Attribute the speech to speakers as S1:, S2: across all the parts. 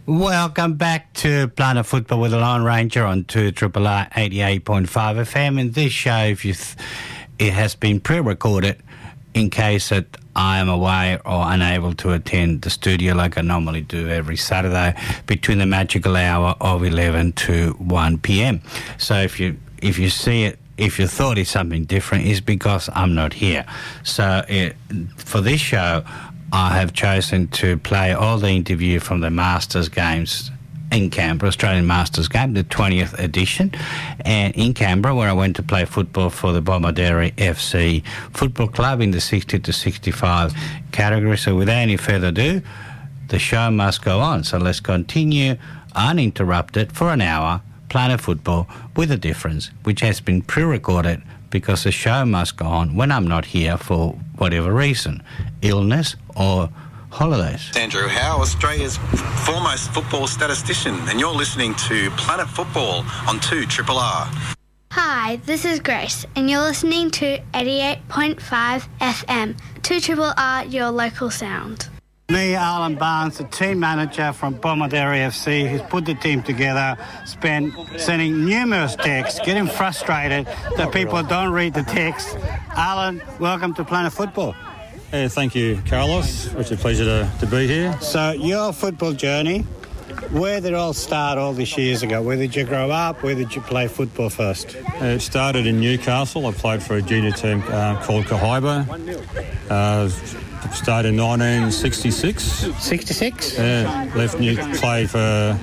S1: Welcome back to Planet Football with the Lone Ranger on 2RRR 88.5 FM. In this show, it has been pre-recorded in case that I am away or unable to attend the studio like I normally do every Saturday between the magical hour of 11 to 1 p.m. So if you see it, if you thought it's something different, it's because I'm not here. So for this show, I have chosen to play all the interview from the Masters Games in Canberra, Australian Masters Game, the 20th edition, and in Canberra, where I went to play football for the Bomaderry FC Football Club in the 60 to 65 category. So without any further ado, the show must go on. So let's continue uninterrupted for an hour, Planet Football with a difference, which has been pre-recorded because the show must go on when I'm not here for whatever reason, illness or holidays.
S2: Andrew Howe, Australia's foremost football statistician, and you're listening to Planet Football on 2RRR.
S3: Hi, this is Grace, and you're listening to 88.5 FM, 2RRR, your local sound.
S1: Me, Alan Barnes, the team manager from Bomaderry FC, who's put the team together, sending numerous texts, getting frustrated that people don't read the text. Alan, welcome to Planet Football.
S4: Hey, thank you, Carlos. It's a pleasure to be here.
S1: So your football journey, where did it all start all these years ago? Where did you grow up? Where did you play football first?
S4: It started in Newcastle. I played for a junior team called Kahaiba. Started in 1966.
S1: 66?
S4: Yeah, played for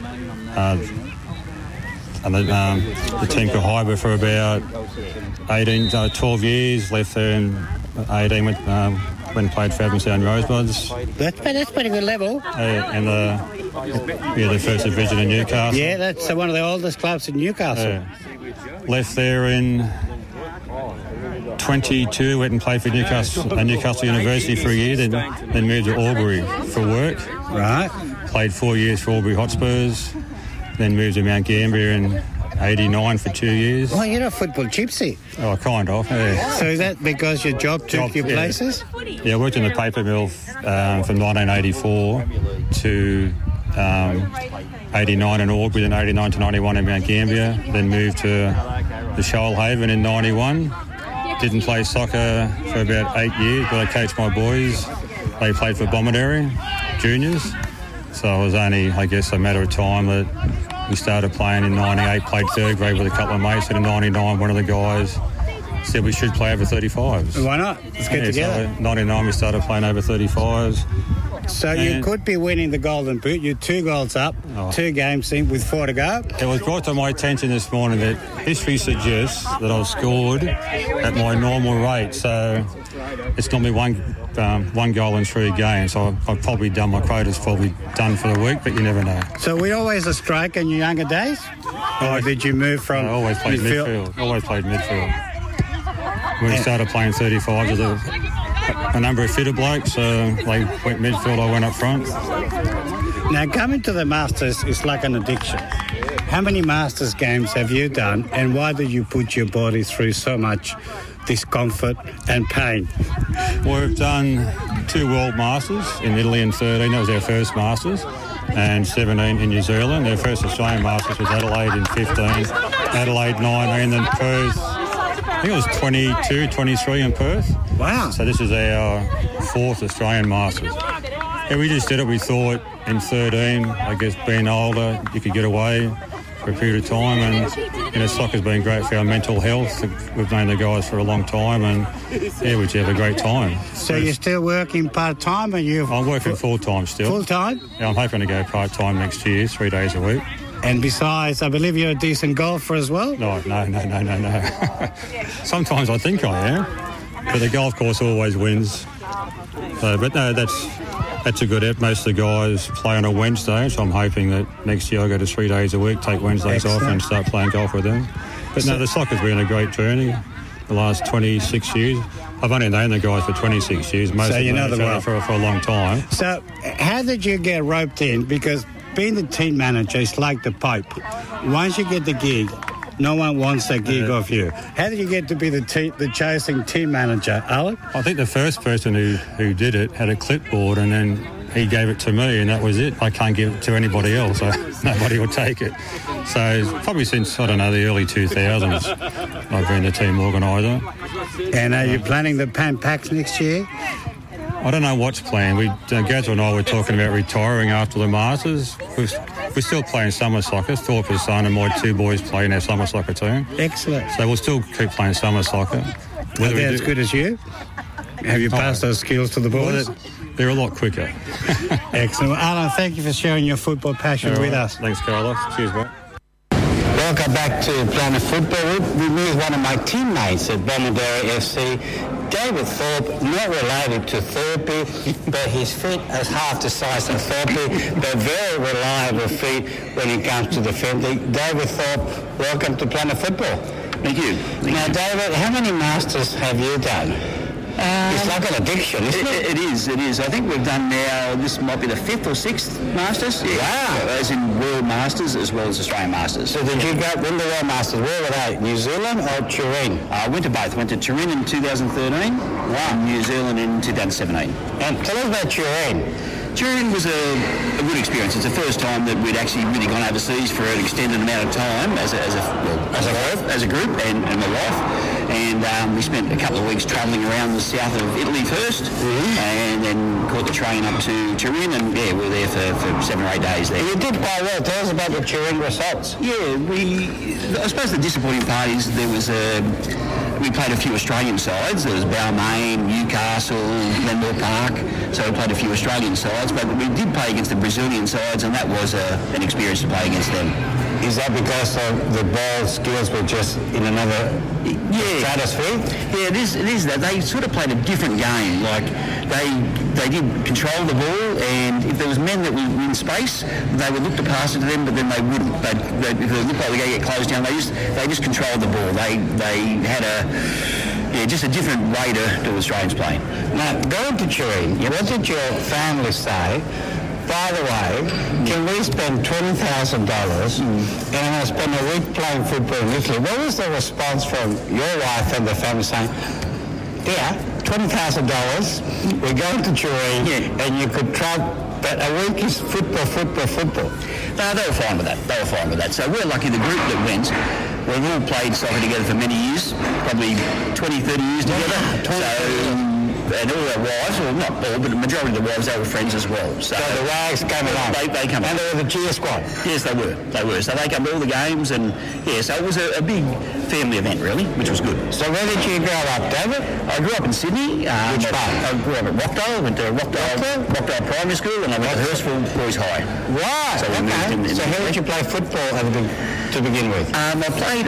S4: the team Kahaiba for about 12 years. Left there in 18, went and played for Abbotsford Rosebuds.
S1: That's pretty good level.
S4: And the first division in Newcastle.
S1: Yeah, that's one of the oldest clubs in Newcastle.
S4: Left there in 22, went and played for Newcastle University for a year, then moved to Albury for work.
S1: Right.
S4: Played 4 years for Albury Hotspurs, then moved to Mount Gambier in 89 for 2 years.
S1: Well, you're a football gypsy.
S4: Oh, kind of, yeah.
S1: So is that because your job took you places?
S4: Yeah, I worked in the paper mill from 1984 to 89 in Albury, then 89 to 91 in Mount Gambier, then moved to the Shoalhaven in 91. Didn't play soccer for about 8 years, but I coached my boys. They played for Bomaderry juniors. So it was only, I guess, a matter of time that we started playing in 98, played third grade with a couple of mates, and in 99 one of the guys said we should play over 35s.
S1: Why not? Let's get together.
S4: So 99 we started playing over 35s.
S1: So you could be winning the Golden Boot. You're 2 goals up, 2 games in with 4 to go.
S4: It was brought to my attention this morning that history suggests that I've scored at my normal rate. So it's normally one goal in 3 games. So I've probably done, my quota's probably done for the week, but you never know.
S1: So were you always a striker in your younger days? Or did you move from
S4: I always played midfield. Always played midfield. When we started playing 35s, there's a number of fitter blokes, so they went midfield, I went up front.
S1: Now, coming to the Masters is like an addiction. How many Masters games have you done, and why did you put your body through so much discomfort and pain?
S4: Well, we've done 2 World Masters in Italy in 13, that was our first Masters, and 17 in New Zealand. Our first Australian Masters was Adelaide in 15, Adelaide 19, then Perth. I think it was 22, 23 in Perth.
S1: Wow.
S4: So this is our 4th Australian Masters. Yeah, we just did it. We thought in 13, I guess being older, you could get away for a period of time. And soccer's been great for our mental health. We've known the guys for a long time, and yeah, we just have a great time.
S1: So you're still working part-time?
S4: I'm working full-time still. Full-time? Yeah, I'm hoping to go part-time next year, 3 days a week.
S1: And besides, I believe you're a decent golfer as well?
S4: No. Sometimes I think I am, but the golf course always wins. But no, that's a good app. Most of the guys play on a Wednesday, so I'm hoping that next year I'll go to 3 days a week, take Wednesdays off and start playing golf with them. But no, the soccer's been a great journey the last 26 years. I've only known the guys for 26 years. Most of them for a long time.
S1: So how did you get roped in? Because being the team manager is like the Pope. Once you get the gig, no one wants that gig off you. How did you get to be the chosen team manager, Alan?
S4: I think the first person who did it had a clipboard, and then he gave it to me, and that was it. I can't give it to anybody else. So nobody will take it. So probably since, I don't know, the early 2000s, I've been the team organiser.
S1: And are you planning the Pan Packs next year?
S4: I don't know what's planned. Gazza and I were talking about retiring after the Masters. We're still playing summer soccer. Thorpe's son and my two boys play in our summer soccer team.
S1: Excellent.
S4: So we'll still keep playing summer soccer.
S1: Are they as good as you? Have you passed those skills to the boys?
S4: Well, they're a lot quicker.
S1: Excellent. Alan, thank you for sharing your football passion with us.
S4: Thanks, Carlos. Cheers, mate.
S5: Welcome back to Planet Football. We're with one of my teammates at Bomaderry FC, David Thorpe, not related to Thorpe, but his feet as half the size of Thorpe, but very reliable feet when it comes to defending. David Thorpe, welcome to Planet Football.
S6: Thank you.
S5: Now, David, how many Masters have you done? It's like an addiction, isn't it?
S6: It is. I think we've done now, this might be the 5th or 6th Masters. Yeah.
S5: Wow.
S6: As in World Masters as well as Australian Masters.
S5: So did you go win the World Masters? Where were they? New Zealand or Turin?
S6: I went to both. Went to Turin in 2013.
S5: Wow.
S6: And New Zealand in 2017.
S5: And tell us about Turin.
S6: Turin was a good experience. It's the first time that we'd actually really gone overseas for an extended amount of time as a group and my wife. And we spent a couple of weeks travelling around the south of Italy first, and then caught the train up to Turin, and we were there for 7 or 8 days there.
S5: You did quite well. Tell us about the Turin results.
S6: Yeah, I suppose the disappointing part is we played a few Australian sides. There was Balmain, Newcastle, Glenmore Park. So we played a few Australian sides, but we did play against the Brazilian sides, and that was an experience to play against them.
S5: Is that because the ball skills were just in another stratosphere?
S6: Yeah, it is that. They sort of played a different game. Like, they did control the ball, and if there was men that were in space, they would look to pass it to them, but then they wouldn't. If they looked like they were going to get closed down, they just controlled the ball. They had just a different way to Australians playing.
S5: Now, going to Turin, what did your family say? By the way, can we spend $20,000 and I'm going to spend a week playing football in Italy? What was the response from your wife and the family saying, yeah, $20,000, we're going to Turin and you could travel, but a week is football.
S6: No, they were fine with that. So we're lucky the group that went, we've all played soccer together for many years, probably 20, 30 years together. And all our wives, well not all, but the majority of the wives, they were friends as well. So
S5: the Wags came along.
S6: They come
S5: and they were the cheer squad.
S6: Yes, they were. So they came to all the games, and so it was a big family event really, which was good.
S5: So where did you grow up, David?
S6: I grew up in Sydney.
S5: Which part?
S6: I grew up at Rockdale. Went to Rockdale Primary School, and I went to Hurstville Boys High.
S5: Right.
S6: So we moved in
S5: so how did you play football to begin with?
S6: I played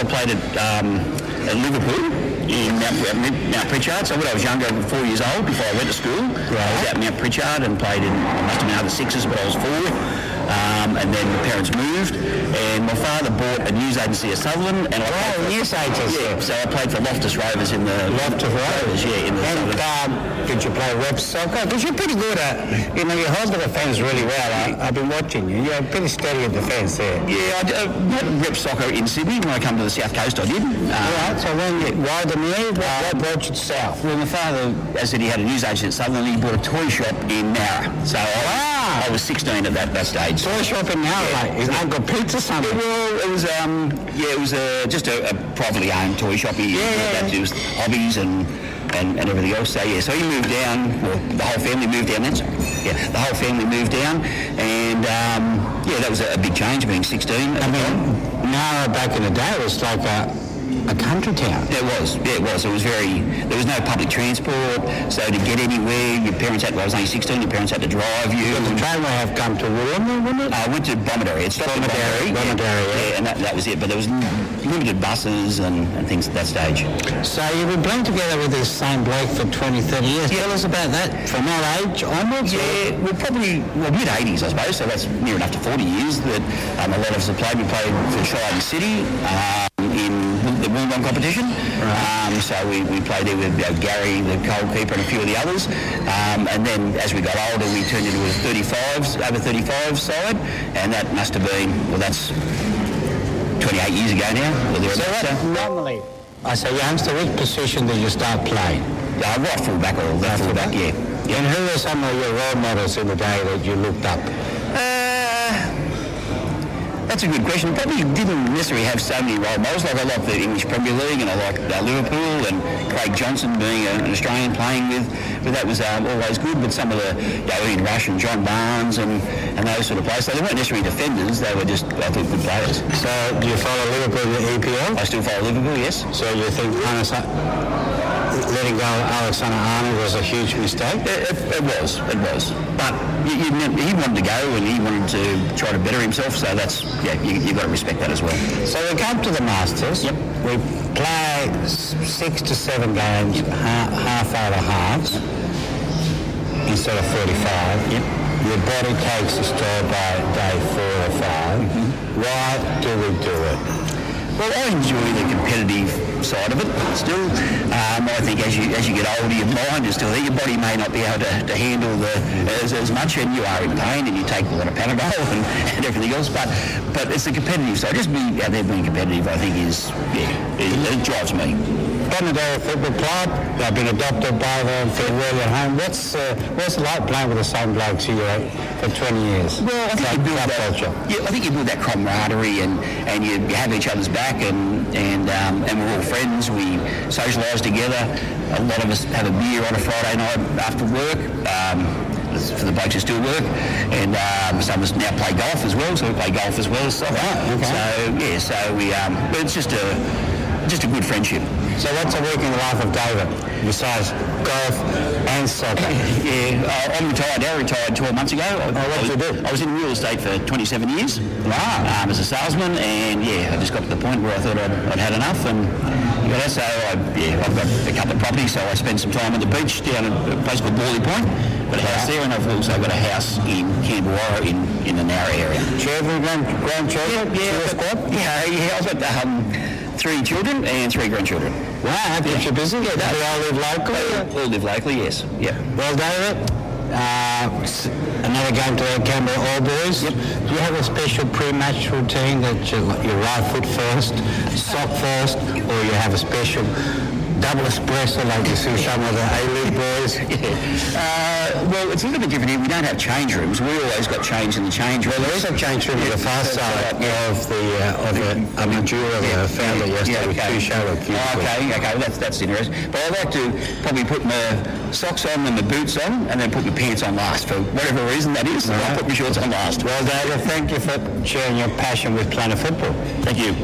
S6: at Liverpool. In Mount Pritchard. So when I was younger, 4 years old, before I went to school, I was out in Mount Pritchard and played in, I must have been out of the sixes, but I was 4. And then my parents moved, and my father bought a news agency at Sutherland, and
S5: news agency.
S6: Yeah, so I played for Loftus Rovers in the
S5: Loftus Rovers,
S6: in the
S5: and did you play rep soccer? Because you're pretty good at, you hold the defence really well. I've been watching you. You're pretty steady at defence there.
S6: Yeah, I not rep soccer in Sydney. When I come to the South Coast, I did.
S5: Right. So why the move? What brought you to South?
S6: Well, my father, as I said, he had a news agency at Sutherland. He bought a toy shop in Nowra. So I was 16 at that stage.
S5: Toy shop in Nowra, is Uncle Pete's or something?
S6: Well, it was just a privately owned toy shop. He had to do hobbies and everything else. So so he moved down. Well, the whole family moved down. The whole family moved down, and that was a big change being 16.
S5: I mean, Nowra back in the day was like a country town.
S6: It was. It was there was no public transport, so to get anywhere, your parents I was only 16, your parents had to drive you.
S5: But the train would have come to Wollongong, wouldn't it?
S6: I went to Bomaderry. It stopped at Bomaderry, and that was it. But there was limited buses and things at that stage.
S5: So you've been playing together with this same bloke for 20, 30 years. Tell us about that. From that age onwards?
S6: Yeah, mid-80s, I suppose, so that's near enough to 40 years that a lot of us have played. We played for Shire City in the Wollongong competition. Right. So we played there with Gary, the goalkeeper, and a few of the others. And then as we got older, we turned into a over 35 side, and that must have been, that's 28 years ago now.
S5: So normally, as a youngster, which position did you start playing?
S6: Right full back or left full back, yeah.
S5: And who are some of your role models in the day that you looked up?
S6: That's a good question. Probably didn't necessarily have so many role models. Like I like the English Premier League, and I like Liverpool, and Craig Johnson being an Australian playing with that was always good. But some of the Ian Rush and John Barnes and those sort of players, so they weren't necessarily defenders. They were just, I thought, good players.
S5: So do you follow Liverpool in the EPL?
S6: I still follow Liverpool, yes.
S5: So you think letting go of Alexander-Arnold was a huge mistake?
S6: It was. But he wanted to go and he wanted to try to better himself, so that's, you've got to respect that as well.
S5: So we come to the Masters.
S6: Yep.
S5: We play 6 to 7 games, half over halves, instead of 45.
S6: Yep.
S5: Your body takes a toll by day 4 or 5. Mm-hmm. Why do we do it?
S6: Well, I enjoy the competitive side of it still. I think as you get older, your mind is still there. Your body may not be able to handle as much, and you are in pain, and you take a lot of Panadol and everything else. But it's the competitive side. Just being out there being competitive, I think, it drives me.
S5: Bomaderra Football Club, they've been adopted by them for really at home. What's it like playing with the same blokes here for 20 years?
S6: Well, I think you build that culture. Yeah, I think you build that camaraderie, and you have each other's back, and we're all friends. We socialise together. A lot of us have a beer on a Friday night after work. For the blokes who still work, and some of us now play golf as well. So we play golf as well as soccer.
S5: Right, okay.
S6: So we but it's just a good friendship.
S5: So what's a week in the life of David, besides golf and soccer?
S6: I'm retired now. Retired 12 months ago.
S5: What did you do?
S6: I was in real estate for 27 years.
S5: Wow.
S6: As a salesman, and I just got to the point where I thought I'd had enough, and so I've got a couple of properties, so I spend some time on the beach down at a place called Borley Point. Got a house there, and I've also got a house in Canberra in the Nowra area.
S5: Children, grandchildren?
S6: I've got 3 children and 3 grandchildren.
S5: Wow, that keeps you busy. Do they all live locally?
S6: All live locally, yes. Yeah.
S5: Well, David, another game to Canberra All Boys.
S6: Yep.
S5: Do you have a special pre-match routine that you right foot first, sock first, or you have a special double espresso like you see some of the A-League boys?
S6: Well, it's a little bit different here. We don't have change rooms. We always got change in the change room.
S5: Well, there is a change room at the far side of the Mandura, the founder yesterday with 2 shower cubes.
S6: Okay, well, that's interesting. But I like to probably put my socks on and my boots on, and then put my pants on last. For whatever reason that is, right. I'll put my shorts on last.
S5: Well, David, thank you for sharing your passion with Planet Football.
S6: Thank you.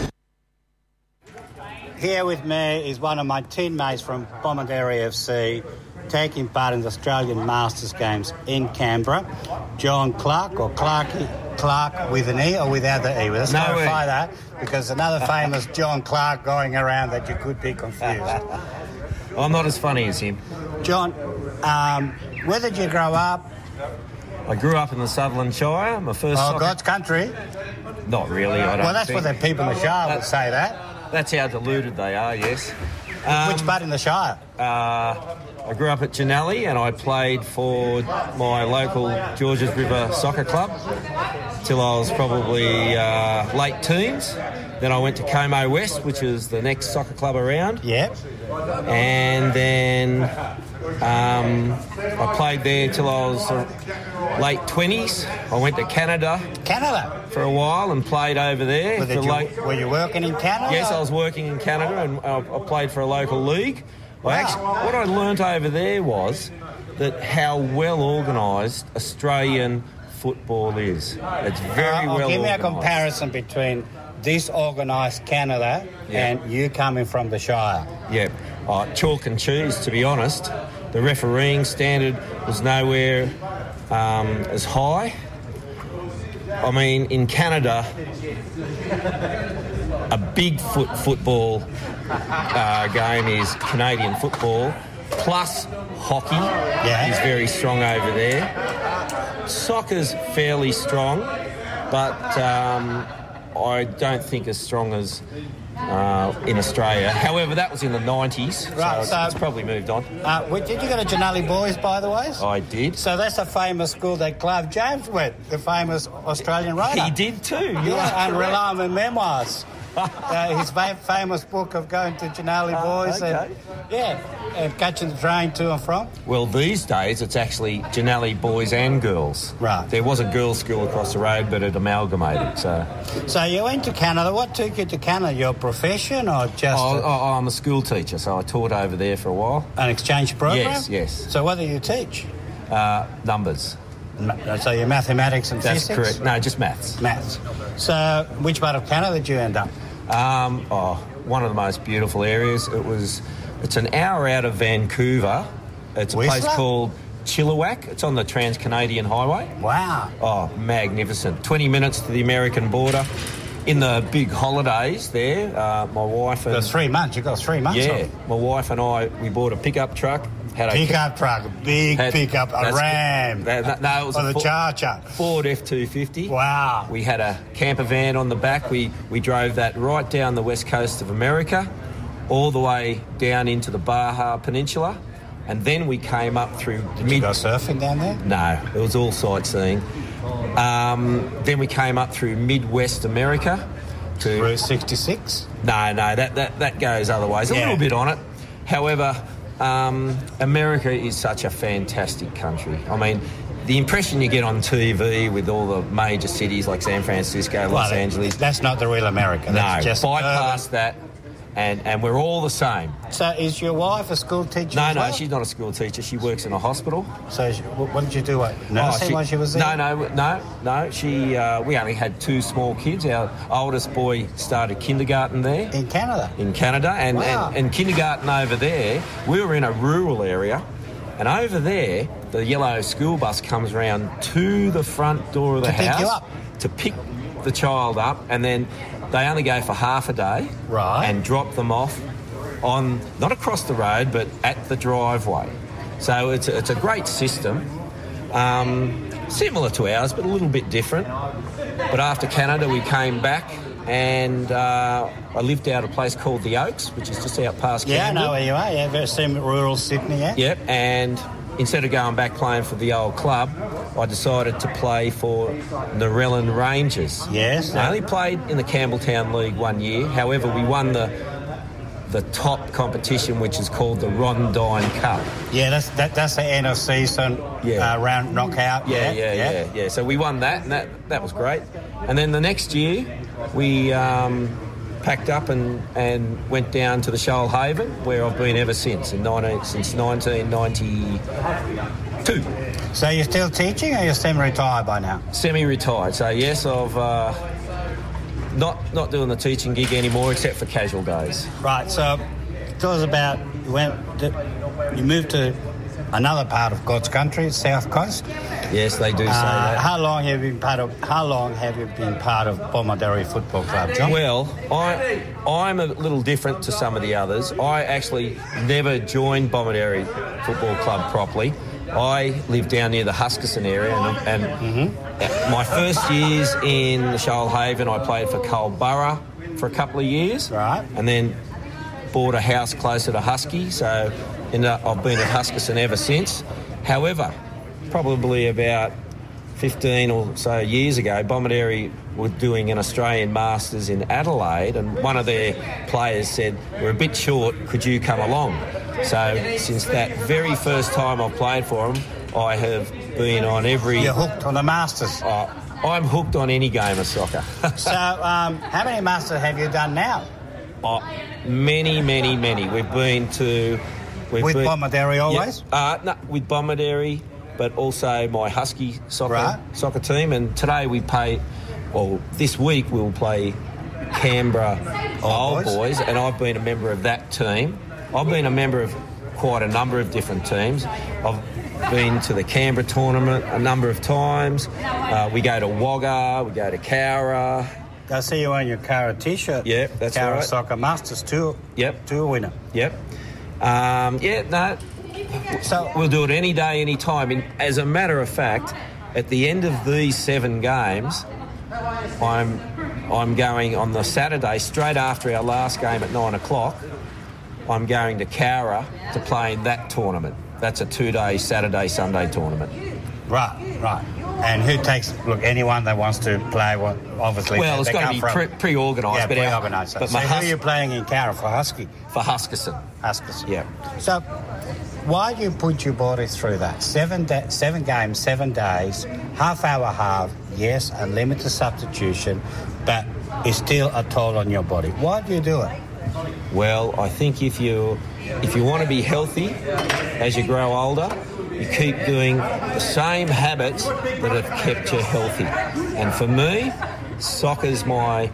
S1: Here with me is one of my teammates from Bomaderra FC, taking part in the Australian Masters Games in Canberra. John Clark, or Clark with an E or without the E? Let's clarify that, because another famous John Clark going around that you could be confused.
S7: I'm not as funny as him.
S1: John, where did you grow up?
S7: I grew up in the Sutherland Shire. My first
S1: God's country?
S7: Not really, I don't
S1: Well, that's what the people in the Shire would say that.
S7: That's how deluded they are, yes.
S1: Which part in the Shire?
S7: I grew up at Janelli, and I played for my local Georges River Soccer Club till I was probably late teens. Then I went to Como West, which is the next soccer club around.
S1: Yep.
S7: And then I played there till I was late 20s. I went to Canada for a while and played over there.
S1: Were you working in Canada?
S7: Yes, I was working in Canada, and I played for a local league.
S1: Wow.
S7: What I learnt over there was that how well organised Australian football is. It's very well organised.
S1: Give me a comparison between disorganised Canada and you coming from the Shire.
S7: Yeah, chalk and cheese, to be honest. The refereeing standard was nowhere as high. I mean, in Canada, a big football game is Canadian football, plus hockey is very strong over there. Soccer's fairly strong, but I don't think as strong as in Australia. However, that was in the 90s, so it's probably moved on.
S1: Did you go to Janelli Boys, by the way?
S7: I did.
S1: So that's a famous school that Clive James went, the famous Australian writer.
S7: He did too.
S1: Yeah, and Rely on Memoirs.
S5: His famous book of going to Janali Boys and catching the train to and from.
S7: Well, these days it's actually Janali Boys and Girls.
S5: Right.
S7: There was a girls' school across the road, but it amalgamated.
S5: So you went to Canada. What took you to Canada? Your profession or just...
S7: I'm a school teacher, so I taught over there for a while.
S5: An exchange program?
S7: Yes.
S5: So what do you teach?
S7: Numbers.
S5: So your mathematics and physics?
S7: That's correct. No, just maths.
S5: Maths. So which part of Canada did you end up?
S7: One of the most beautiful areas. It's an hour out of Vancouver. It's a place called Chilliwack. It's on the Trans-Canadian Highway.
S5: Wow.
S7: Oh, magnificent. 20 minutes to the American border. In the big holidays there, my wife and...
S5: You've got 3 months. You've got 3 months.
S7: Yeah. My wife and I, we bought a pickup truck.
S5: Pickup, a Ram.
S7: No, it was
S5: a Charger.
S7: Ford F-250.
S5: Wow.
S7: We had a camper van on the back. We drove that right down the west coast of America, all the way down into the Baja Peninsula, and then we came up through...
S5: Did you go surfing down there?
S7: No, it was all sightseeing. Then we came up through Midwest America to...
S5: Route 66?
S7: No, that goes other ways. A little bit on it. However... America is such a fantastic country. I mean, the impression you get on TV with all the major cities like San Francisco, Los Angeles...
S5: That's not the real America. That's just
S7: bypass that, and we're all the same.
S5: So is your wife a school teacher as well?
S7: No, she's not a school teacher. She works in a hospital.
S5: So what did you do? Nursing while she was there?
S7: No. We only had 2 small kids. Our oldest boy started kindergarten there.
S5: In Canada?
S7: In Canada. And kindergarten over there, we were in a rural area. And over there, the yellow school bus comes around to the front door of the house.
S5: To pick you up?
S7: To pick the child up. And then they only go for half a day.
S5: Right.
S7: And drop them off on, not across the road, but at the driveway. So it's a great system. Similar to ours, but a little bit different. But after Canada, we came back and I lived out a place called The Oaks, which is just out past Canberra.
S5: Yeah, I know where you are. Yeah, very similar, rural Sydney, yeah?
S7: Yep, and instead of going back playing for the old club, I decided to play for Narellan Rangers.
S5: Yes.
S7: I only played in the Campbelltown League 1 year. However, we won the top competition, which is called the Rondine Cup.
S5: Yeah, that's the end of season round knockout.
S7: Yeah. So we won that, and that was great. And then the next year, we packed up and went down to the Shoalhaven, where I've been ever since, since 1992.
S5: So you're still teaching, or you're semi-retired by now?
S7: Semi-retired. So yes, I've not doing the teaching gig anymore, except for casual days.
S5: Right. So tell us about you moved to another part of God's country, South Coast.
S7: Yes, they do say that.
S5: How long have you been part of Bomaderry Football Club, John?
S7: Well, I'm a little different to some of the others. I actually never joined Bomaderry Football Club properly. I live down near the Huskisson area, and my first years in the Shoalhaven, I played for Culburra for a couple of years,
S5: right?
S7: And then bought a house closer to Husky, so I've been at Huskisson ever since. However, probably about 15 or so years ago, Bomaderry were doing an Australian Masters in Adelaide, and one of their players said, "We're a bit short, could you come along?" So since that very first time I played for them, I have been on every...
S5: You're hooked on the Masters?
S7: I'm hooked on any game of soccer.
S5: So how many Masters have you done now?
S7: Many. We've been to...
S5: With Bomaderry always?
S7: No, with Bomaderry, but also my Husky soccer team. And today this week we'll play Canberra Old Boys, and I've been a member of that team. I've been a member of quite a number of different teams. I've been to the Canberra tournament a number of times. We go to Wagga, we go to Cowra.
S5: I see you on your Cowra T-shirt.
S7: Yep, that's
S5: Cowra
S7: right.
S5: Soccer Masters Tour.
S7: Yep.
S5: Tour winner.
S7: Yep. So we'll do it any day, any time. As a matter of fact, at the end of these 7 games, I'm going on the Saturday, straight after our last game at 9 o'clock, I'm going to Cowra to play in that tournament. That's a 2-day Saturday-Sunday tournament.
S5: Right.
S1: And who takes... Look, anyone that wants to play, well, obviously...
S7: Well, it's got to be pre-organised.
S1: Yeah, pre-organised. So who are you playing in Carra for Husky?
S7: For Huskisson.
S1: Huskisson.
S7: Yeah.
S1: So why do you put your body through that? 7 games, 7 days, half-hour half, yes, unlimited substitution, but it's still a toll on your body. Why do you do it?
S7: Well, I think if you want to be healthy as you grow older, you keep doing the same habits that have kept you healthy. And for me, soccer's my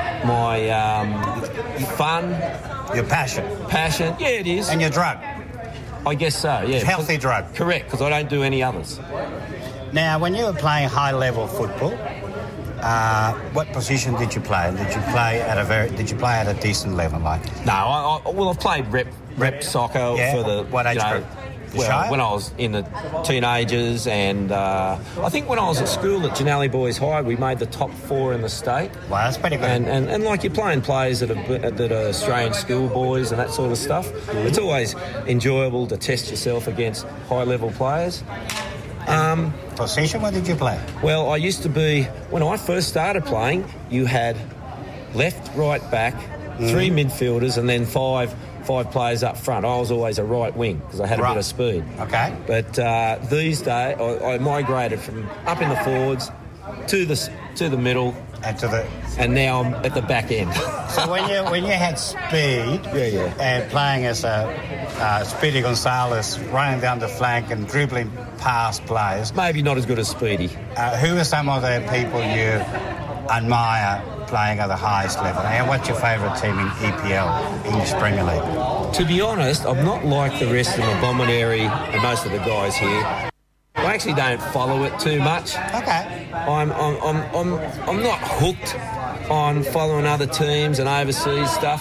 S7: fun.
S1: Your passion.
S7: Passion, yeah, it is.
S1: And your drug.
S7: I guess so, yeah.
S1: Healthy drug.
S7: Correct, because I don't do any others.
S1: Now, when you were playing high-level football, what position did you play? Did you play at a decent level?
S7: No, I've played rep soccer for the...
S1: What age group?
S7: Well, when I was in the teenagers, and I think when I was at school at Janelli Boys High, we made the top 4 in the state.
S1: Wow, that's pretty good.
S7: And like you're playing players that are Australian schoolboys and that sort of stuff. Mm-hmm. It's always enjoyable to test yourself against high-level players.
S1: Position, what did you play?
S7: Well, I used to be... When I first started playing, you had left, right, back, 3 midfielders, and then 5 players up front. I was always a right wing because I had a bit of speed.
S1: Okay.
S7: But these days, I migrated from up in the forwards to the middle, and now I'm at the back end.
S1: So when you had speed, and playing as a Speedy Gonzalez, running down the flank and dribbling past players,
S7: maybe not as good as Speedy.
S1: Who are some of the people you admire playing at the highest level? And what's your favourite team in EPL, English Premier League?
S7: To be honest, I'm not like the rest of the Bomaderry and most of the guys here. I actually don't follow it too much.
S1: Okay.
S7: I'm not hooked on following other teams and overseas stuff.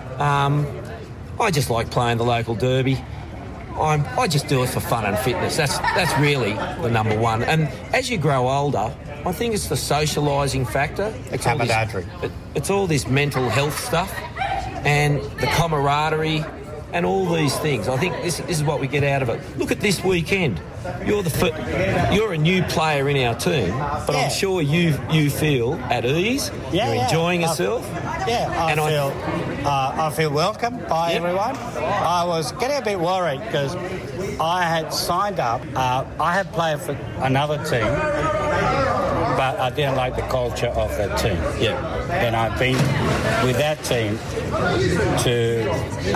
S7: I just like playing the local derby. I just do it for fun and fitness. That's really the number one. And as you grow older, I think it's the socialising factor. It's all this mental health stuff and the camaraderie and all these things. I think this is what we get out of it. Look at this weekend. You're a new player in our team, but I'm sure you feel at ease. You're enjoying yourself.
S1: I feel welcomed by everyone. I was getting a bit worried because I had signed up. I had played for another team, but I didn't like the culture of that team.
S7: Yeah.
S1: And I've been with that team to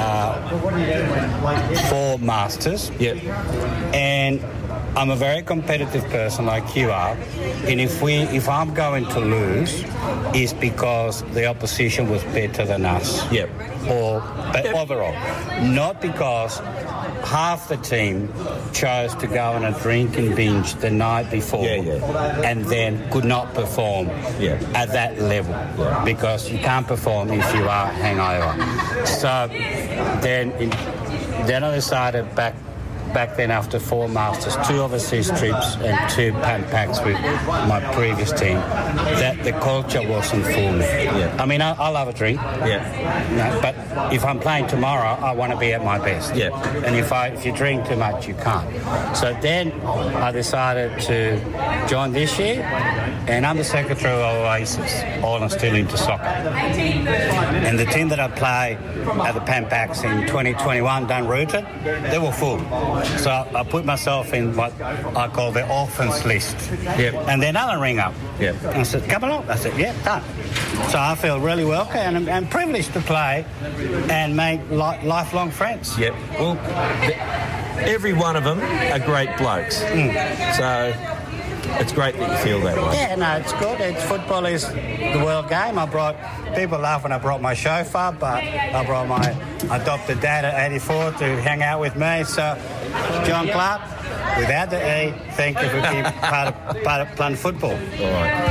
S1: 4 Masters.
S7: Yeah.
S1: And I'm a very competitive person like you are, and if I'm going to lose, it's because the opposition was better than us.
S7: Yep.
S1: But overall, not because half the team chose to go on a drink and binge the night before and then could not perform at that level because you can't perform if you are hangover. So then I decided back then after 4 Masters, 2 overseas trips and 2 pan packs with my previous team, that the culture wasn't for me.
S7: Yeah.
S1: I mean, I love a drink.
S7: Yeah.
S1: But if I'm playing tomorrow, I want to be at my best.
S7: Yeah.
S1: And if you drink too much, you can't. So then I decided to join this year, and I'm the secretary of Oasis, all I'm still into soccer. And the team that I play at the Pan Packs in 2021, done rooted, they were full. So I put myself in what I call the orphans list.
S7: Yep.
S1: And then I ring up.
S7: Yep.
S1: And I said, come along. I said, yeah, done. So I feel really welcome and I'm privileged to play and make lifelong friends.
S7: Yep. Well, every one of them are great blokes. So it's great that you feel that way.
S1: Yeah, no, it's good. Football is the world game. People laugh when I brought my chauffeur, but I brought my adopted dad at 84 to hang out with me. So, John Clark, without the E, thank you for being part of Planet Football.
S7: All right.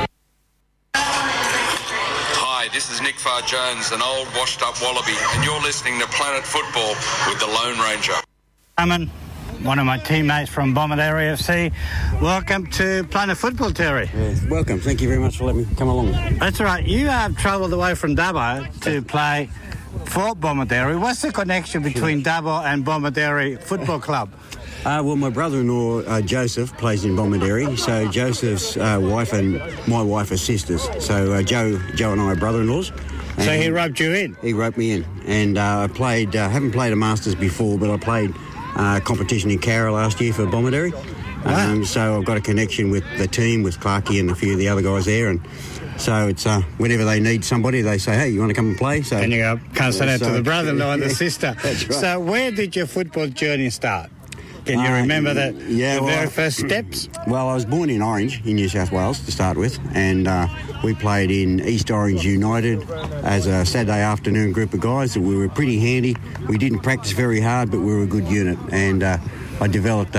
S8: Hi, this is Nick Farr-Jones, an old washed-up wallaby, and you're listening to Planet Football with the Lone Ranger.
S1: Amen. One of my teammates from Bomaderry FC. Welcome to Planet Football, Terry.
S9: Yes, welcome. Thank you very much for letting me come along.
S1: That's all right. You have travelled away from Dubbo to play for Bomaderry. What's the connection between Dubbo and Bomaderry Football Club?
S9: Well, my brother-in-law, Joseph, plays in Bomaderry. So Joseph's wife and my wife are sisters. So Joe and I are brother-in-laws.
S1: So he roped you in?
S9: He roped me in. And I played, haven't played a Masters before, but I played competition in Carra last year for Bomaderry.
S1: Wow.
S9: So I've got a connection with the team, with Clarkey and a few of the other guys there. And so it's whenever they need somebody, they say, hey, you want to come and play? So,
S1: and you go, can't say that to the brother-in-law and the sister.
S9: That's right.
S1: So where did your football journey start? Can you remember the very first steps?
S9: Well, I was born in Orange, in New South Wales, to start with, and we played in East Orange United as a Saturday afternoon group of guys. We were pretty handy. We didn't practice very hard, but we were a good unit, and I developed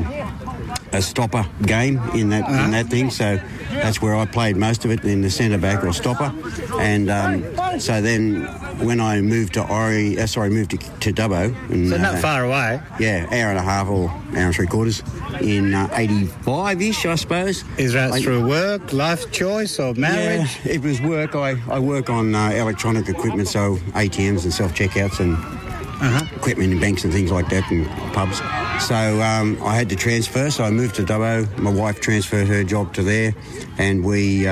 S9: a stopper game in that thing, so that's where I played most of it, in the centre back or stopper. And so then when I moved to moved to Dubbo.
S1: So not far away.
S9: Yeah, hour and a half or hour and three-quarters in 85-ish, I suppose.
S1: Is that through work, life choice or marriage?
S9: Yeah, it was work. I work on electronic equipment, so ATMs and self-checkouts and equipment in banks and things like that and pubs. So I had to transfer, so I moved to Dubbo. My wife transferred her job to there, and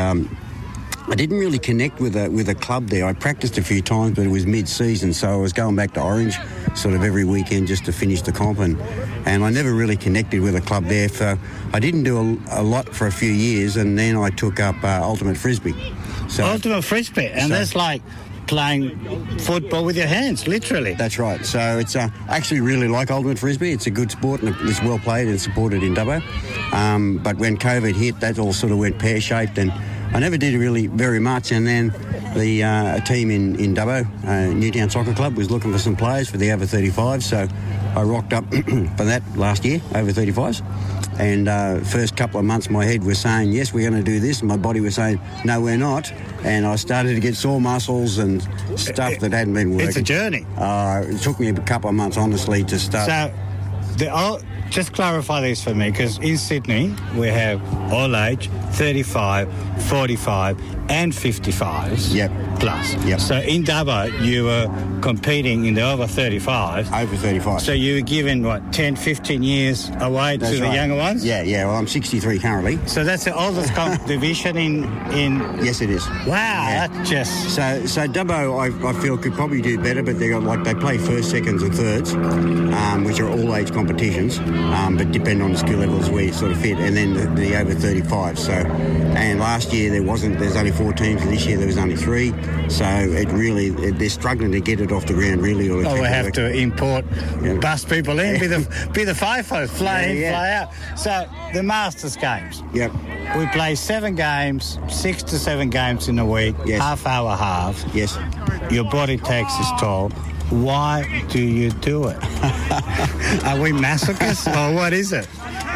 S9: I didn't really connect with a club there. I practiced a few times, but it was mid-season, so I was going back to Orange sort of every weekend just to finish the comp, and I never really connected with a club there. I didn't do a lot for a few years, and then I took up Ultimate Frisbee. So,
S1: Ultimate Frisbee, and that's like playing football with your hands, literally.
S9: That's right. So it's I actually really like Ultimate Frisbee. It's a good sport and it's well played and supported in Dubbo. But when COVID hit, that all sort of went pear-shaped, and I never did really very much. And then a team in Dubbo, Newtown Soccer Club, was looking for some players for the over 35s. So I rocked up for that last year, over 35s. And first couple of months, my head was saying, yes, we're going to do this. And my body was saying, no, we're not. And I started to get sore muscles and stuff that hadn't been working.
S1: It's a journey.
S9: It took me a couple of months, honestly, to start.
S1: So, just clarify this for me, because in Sydney, we have all age, 35, 45 and 55s.
S9: Yep.
S1: Plus.
S9: Yep.
S1: So in Dubbo, you were competing in the over 35.
S9: Over 35.
S1: So you were given, 10, 15 years away to the younger ones?
S9: Yeah. Well, I'm 63 currently.
S1: So that's the oldest division in...
S9: Yes, it is.
S1: Wow, yeah. That's just...
S9: So Dubbo, I feel, could probably do better, but they play first, seconds and thirds, which are all age competitions, but depend on the skill levels where you sort of fit, and then the over 35. So, and last year there's only 4 teams, and this year there was only 3. So they're struggling to get it off the ground, really.
S1: We have to import, bust people in, be the FIFO, fly in, fly out. So the Masters games.
S9: Yep.
S1: We play 7 games, 6 to 7 games in a week, half hour, half.
S9: Yes.
S1: Your body takes its toll. Why do you do it? Are we masochists or what is it?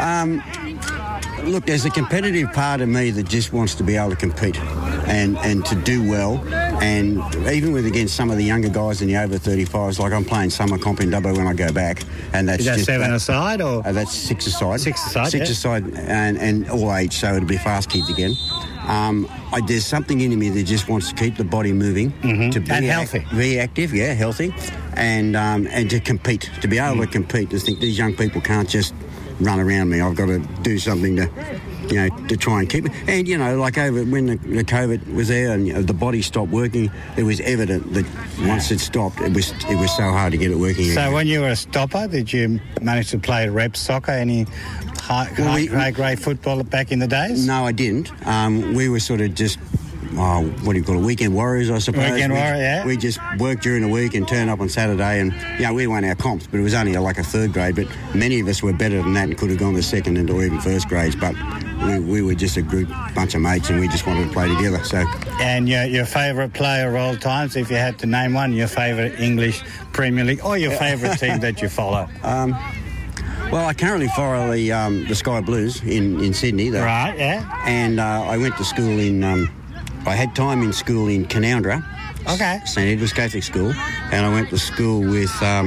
S9: Look, there's a competitive part of me that just wants to be able to compete and to do well. And even against some of the younger guys in the over 35s, like I'm playing summer comp in Dubbo when I go back. And that's
S1: is that
S9: just
S1: 7 aside or?
S9: That's 6 aside.
S1: 6 aside,
S9: 6 aside and all age, so it'll be fast kids again. There's something in me that just wants to keep the body moving, to be
S1: and healthy,
S9: be active, healthy, and to compete, to be able to compete. To think these young people can't just run around me. I've got to do something to try and keep it. And like over when the COVID was there and the body stopped working, it was evident that once it stopped, it was so hard to get it working again.
S1: So when you were a stopper, did you manage to play rep soccer? Any high-grade football back in the days?
S9: No, I didn't. We were sort of just, what do you call it, weekend warriors, I suppose.
S1: Weekend warrior, yeah.
S9: We just worked during the week and turned up on Saturday, and we won our comps, but it was only like a 3rd grade. But many of us were better than that and could have gone to 2nd and or even 1st grades. But we were just a bunch of mates, and we just wanted to play together. So. And
S1: your favourite player of all times, if you had to name one, your favourite English Premier League or your favourite team that you follow?
S9: Well, I currently follow the Sky Blues in Sydney.
S1: Right, yeah.
S9: And I went to school I had time in school in Canoundra.
S1: Okay.
S9: St Edward's Catholic School. And I went to school with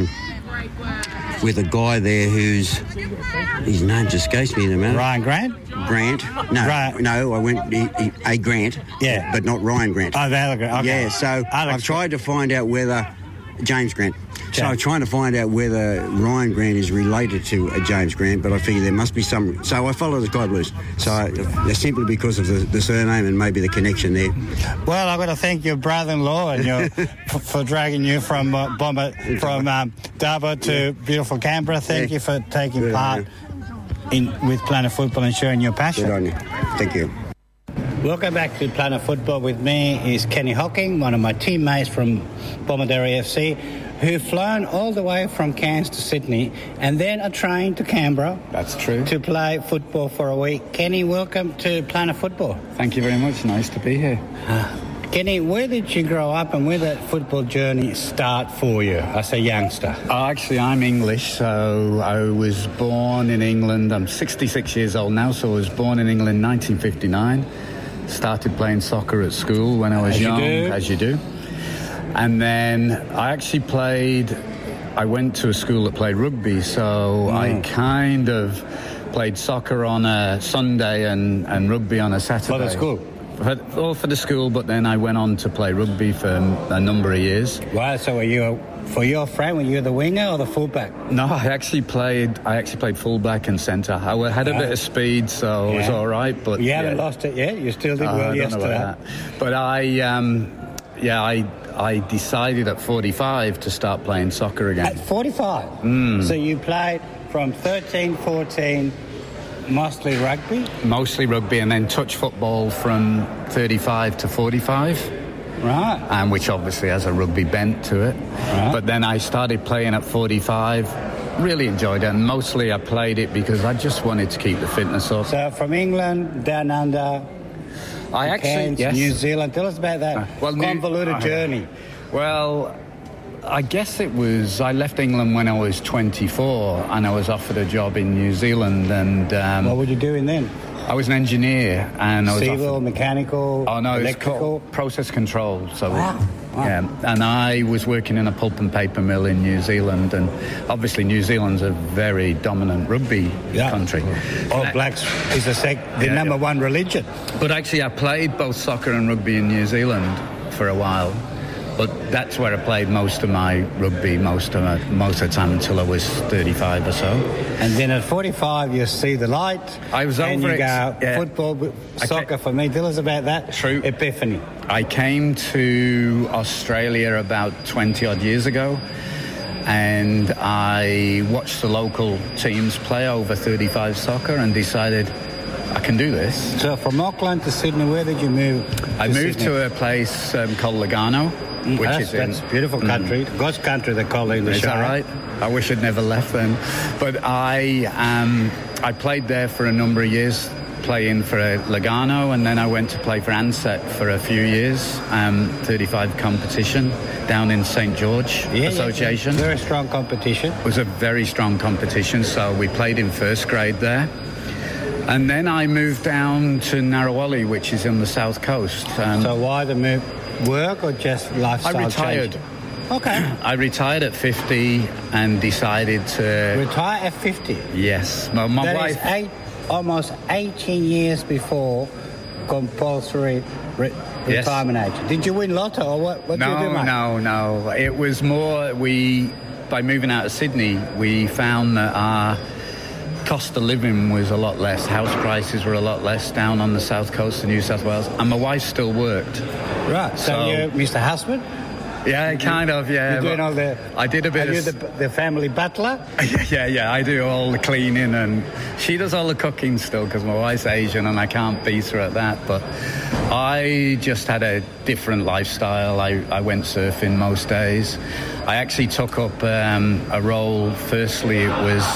S9: a guy there his name just escapes me in a minute.
S1: Ryan Grant?
S9: Grant. No, I went a Grant.
S1: Yeah.
S9: But not Ryan Grant.
S1: Oh, the other Grant. Okay.
S9: Yeah, so I've tried to find out whether James Grant. So I'm trying to find out whether Ryan Grant is related to a James Grant, but I figure there must be some. So I follow the Sky Blues. So simply because of the surname and maybe the connection there.
S1: Well, I've got to thank your brother-in-law and for dragging you from Dubbo to beautiful Canberra. Thank you for taking part with Planet Football and sharing your passion.
S9: Good on you. Thank you.
S1: Welcome back to Planet Football. With me is Kenny Hocking, one of my teammates from Bomaderry FC, who've flown all the way from Cairns to Sydney and then a train to Canberra.
S10: That's true.
S1: To play football for a week. Kenny, welcome to Planet Football.
S10: Thank you very much. Nice to be here.
S1: Kenny, where did you grow up and where did that football journey start for you as a youngster?
S10: Actually, I'm English, so I was born in England. I'm 66 years old now, so I was born in England in 1959. Started playing soccer at school when I was young, as you do. And then I went to a school that played rugby, so I kind of played soccer on a Sunday and rugby on a Saturday.
S1: For the school?
S10: For the school, but then I went on to play rugby for a number of years.
S1: Wow, so for your friend, were you the winger or the fullback?
S10: No, I actually played fullback and centre. I had a bit of speed, so it was all right. But
S1: you haven't lost it yet? You still did well yesterday.
S10: But I decided at 45 to start playing soccer again.
S1: At 45? So you played from 13, 14... Mostly rugby?
S10: Mostly rugby, and then touch football from 35 to 45.
S1: Right.
S10: And which obviously has a rugby bent to it. Right. But then I started playing at 45, really enjoyed it, and mostly I played it because I just wanted to keep the fitness up.
S1: So from England, down under, Cairns, New Zealand, tell us about that convoluted journey.
S10: Well, I guess I left England when I was 24 and I was offered a job in New Zealand. And
S1: what were you doing then?
S10: I was an engineer and I was
S1: civil, mechanical, electrical?
S10: Process control. So
S1: wow.
S10: Yeah, and I was working in a pulp and paper mill in New Zealand, and obviously New Zealand's a very dominant rugby country.
S1: All Blacks is the number one religion.
S10: But actually I played both soccer and rugby in New Zealand for a while. But that's where I played most of my rugby most of the time until I was 35 or so.
S1: And then at 45, you see the light.
S10: I was
S1: and you go, football, soccer for me. Tell us about that.
S10: True.
S1: Epiphany.
S10: I came to Australia about 20-odd years ago, and I watched the local teams play over 35 soccer and decided I can do this.
S1: So from Auckland to Sydney, where did you move?
S10: I moved to a place called Lugano.
S1: That's beautiful country. God's country, they call it in the show.
S10: Is that right? I wish I'd never left then. But I played there for a number of years, playing for Lugano, and then I went to play for Ansett for a few years, 35 competition down in St. George Association.
S1: Yeah. Very strong competition.
S10: It was a very strong competition, so we played in first grade there. And then I moved down to Narrawali, which is on the south coast.
S1: So why the move? Work or just lifestyle?
S10: I retired.
S1: Change? Okay.
S10: I retired at 50 and decided to...
S1: Retire at 50?
S10: Yes. My wife...
S1: Is almost 18 years before compulsory retirement age. Did you win lotto or what did you do, mate?
S10: No. It was more... By moving out of Sydney, we found that our cost of living was a lot less. House prices were a lot less down on the south coast of New South Wales, and my wife still worked.
S1: Right. So you're Mr. Husband?
S10: Yeah, kind of, yeah.
S1: You're doing all the...
S10: I did a bit
S1: of... Are you the family butler?
S10: Yeah. I do all the cleaning, and she does all the cooking still because my wife's Asian and I can't beat her at that. But I just had a different lifestyle. I went surfing most days. I actually took up a role. Firstly,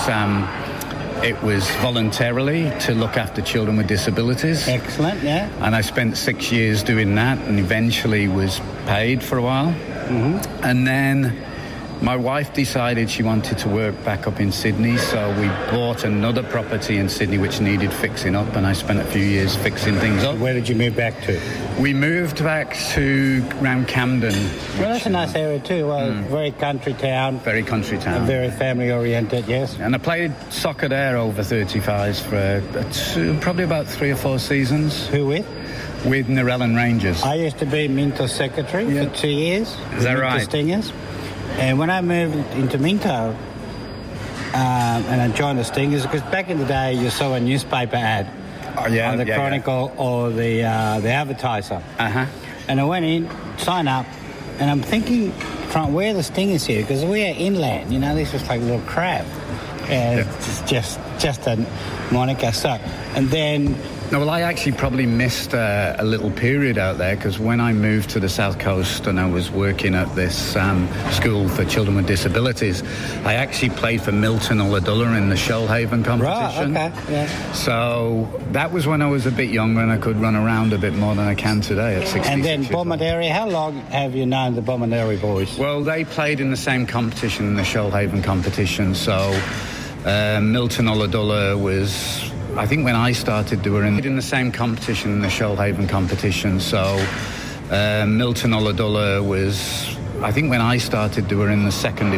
S10: it was voluntarily to look after children with disabilities.
S1: Excellent, yeah.
S10: And I spent 6 years doing that and eventually was paid for a while. Mm-hmm. And then my wife decided she wanted to work back up in Sydney, so we bought another property in Sydney which needed fixing up, and I spent a few years fixing things up.
S1: Where did you move back to?
S10: We moved back to around Camden.
S1: Well, that's a nice area too. Well, very country town.
S10: Very country town.
S1: Very family-oriented, yes.
S10: And I played soccer there over 35s for probably about 3 or 4 seasons.
S1: Who with?
S10: With Narellan Rangers.
S1: I used to be Minto secretary for 2 years.
S10: Is that right?
S1: Stingers. And when I moved into Minto, and I joined the Stingers, because back in the day you saw a newspaper ad on the Chronicle or the Advertiser. And I went in, signed up, and I'm thinking, where are the Stingers here? Because we're inland, you know, this was like a little crab. And it's just a moniker. So, and then...
S10: No, well, I actually probably missed a little period out there, because when I moved to the South Coast and I was working at this school for children with disabilities, I actually played for Milton Ulladulla in the Shoalhaven competition.
S1: Right, okay, yeah.
S10: So that was when I was a bit younger and I could run around a bit more than I can today at 66
S1: And then
S10: years old.
S1: Bomaderry, how long have you known the Bomaderry boys?
S10: Well, they played in the same competition, the Shoalhaven competition, so Milton Ulladulla was... I think when I started, they were in the same competition, the Shoalhaven competition. So Milton Ulladulla was... I think when I started, they were in the second